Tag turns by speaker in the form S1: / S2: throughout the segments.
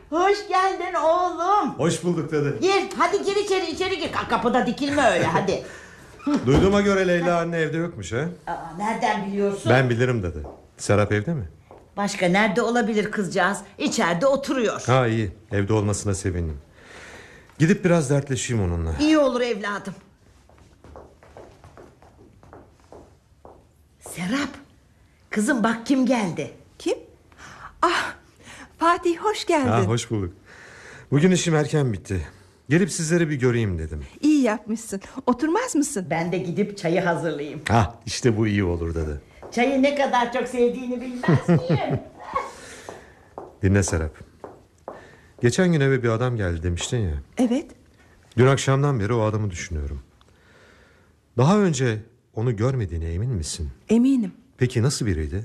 S1: Hoş geldin oğlum.
S2: Hoş bulduk dede.
S1: Gir hadi, gir içeri gir. Kapıda dikilme öyle hadi.
S2: Duyduğuma göre Leyla anne evde yokmuş ha?
S1: Nereden biliyorsun?
S2: Ben bilirim dede. Serap evde mi?
S1: Başka nerede olabilir kızcağız? İçeride oturuyor.
S2: Ha iyi, evde olmasına sevindim. Gidip biraz dertleşeyim onunla.
S1: İyi olur evladım. Serap, kızım bak kim geldi.
S3: Kim? Ah, Fatih hoş geldin.
S2: Ha, hoş bulduk. Bugün işim erken bitti. Gelip sizleri bir göreyim dedim.
S3: İyi yapmışsın. Oturmaz mısın?
S1: Ben de gidip çayı hazırlayayım.
S2: Ha, işte bu iyi olur dede.
S1: Çayı ne kadar çok sevdiğini bilmez miyim?
S2: Dinle Serap. Geçen gün eve bir adam geldi demiştin ya.
S3: Evet.
S2: Dün akşamdan beri o adamı düşünüyorum. Daha önce onu görmediğine emin misin?
S3: Eminim.
S2: Peki nasıl biriydi?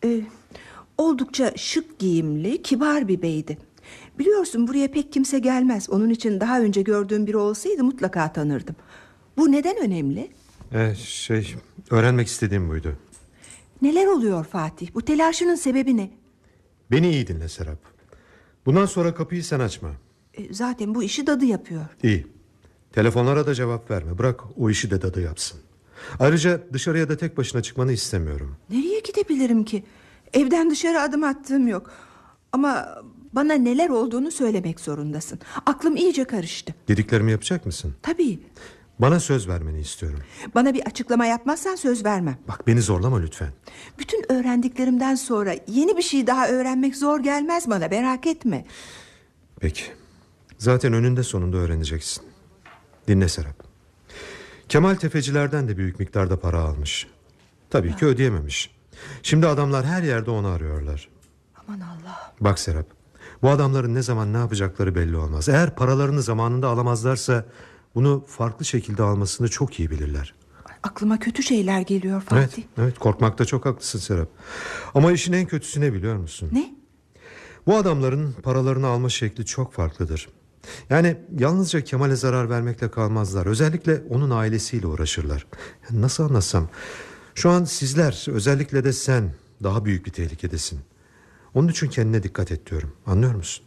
S3: Oldukça şık giyimli, kibar bir beydi. Biliyorsun buraya pek kimse gelmez. Onun için daha önce gördüğüm biri olsaydı mutlaka tanırdım. Bu neden önemli?
S2: Öğrenmek istediğim buydu.
S3: Neler oluyor Fatih? Bu telaşının sebebi ne?
S2: Beni iyi dinle Serap. Bundan sonra kapıyı sen açma.
S3: Zaten bu işi dadı yapıyor.
S2: İyi. Telefonlara da cevap verme. Bırak o işi de dadı yapsın. Ayrıca dışarıya da tek başına çıkmanı istemiyorum.
S3: Nereye gidebilirim ki? Evden dışarı adım attığım yok. Ama bana neler olduğunu söylemek zorundasın. Aklım iyice karıştı.
S2: Dediklerimi yapacak mısın?
S3: Tabii.
S2: Bana söz vermeni istiyorum.
S3: Bana bir açıklama yapmazsan söz vermem.
S2: Bak beni zorlama lütfen.
S3: Bütün öğrendiklerimden sonra yeni bir şey daha öğrenmek zor gelmez bana, merak etme.
S2: Peki. Zaten önünde sonunda öğreneceksin. Dinle Serap. Kemal tefecilerden de büyük miktarda para almış. Tabii ki ödeyememiş. Şimdi adamlar her yerde onu arıyorlar.
S3: Aman Allah.
S2: Bak Serap, bu adamların ne zaman ne yapacakları belli olmaz. Eğer paralarını zamanında alamazlarsa bunu farklı şekilde almasını çok iyi bilirler.
S3: Aklıma kötü şeyler geliyor Fatih.
S2: Evet, korkmakta çok haklısın Serap. Ama işin en kötüsü ne biliyor musun?
S3: Ne?
S2: Bu adamların paralarını alma şekli çok farklıdır. Yani yalnızca Kemal'e zarar vermekle kalmazlar. Özellikle onun ailesiyle uğraşırlar. Nasıl anlatsam? Şu an sizler, özellikle de sen daha büyük bir tehlikedesin. Onun için kendine dikkat et diyorum. Anlıyor musun?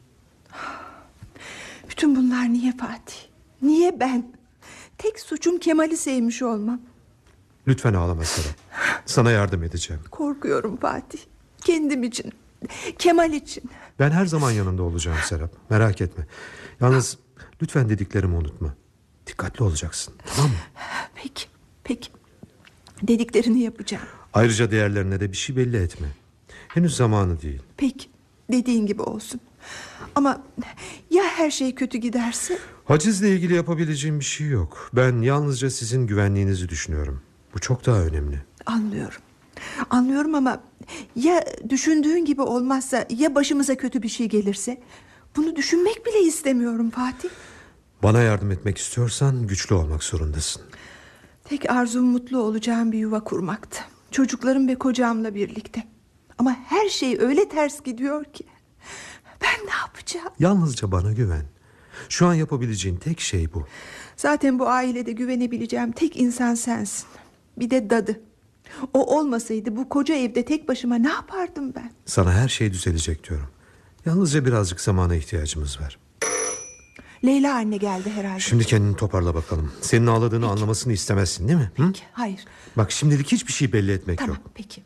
S3: Bütün bunlar niye Fatih? Niye ben? Tek suçum Kemal'i sevmiş olmam.
S2: Lütfen ağlama Serap. Sana yardım edeceğim.
S3: Korkuyorum Fatih. Kendim için, Kemal için.
S2: Ben her zaman yanında olacağım Serap. Merak etme. Yalnız lütfen dediklerimi unutma. Dikkatli olacaksın, tamam mı?
S3: Peki. Dediklerini yapacağım.
S2: Ayrıca diğerlerine de bir şey belli etme. Henüz zamanı değil.
S3: Peki, dediğin gibi olsun. Ama ya her şey kötü giderse?
S2: Hacizle ilgili yapabileceğim bir şey yok. Ben yalnızca sizin güvenliğinizi düşünüyorum. Bu çok daha önemli.
S3: Anlıyorum ama ya düşündüğün gibi olmazsa, ya başımıza kötü bir şey gelirse? Bunu düşünmek bile istemiyorum Fatih.
S2: Bana yardım etmek istiyorsan güçlü olmak zorundasın.
S3: Tek arzum mutlu olacağım bir yuva kurmaktı. Çocuklarım ve kocamla birlikte. Ama her şey öyle ters gidiyor ki. Ben ne yapacağım?
S2: Yalnızca bana güven. Şu an yapabileceğin tek şey bu.
S3: Zaten bu ailede güvenebileceğim tek insan sensin. Bir de dadı. O olmasaydı bu koca evde tek başıma ne yapardım ben?
S2: Sana her şey düzelecek diyorum. Yalnızca birazcık zamana ihtiyacımız var.
S3: Leyla anne geldi herhalde.
S2: Şimdi kendini toparla bakalım. Senin ağladığını anlamasını istemezsin değil mi?
S3: Peki, hayır.
S2: Bak şimdilik hiçbir şey belli etmek
S3: Tamam,
S2: yok.
S3: peki.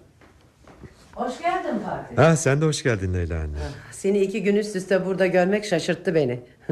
S4: Hoş geldin Fatih.
S2: Sen de hoş geldin Leyla anne.
S4: Seni 2 gün üst üste burada görmek şaşırttı beni.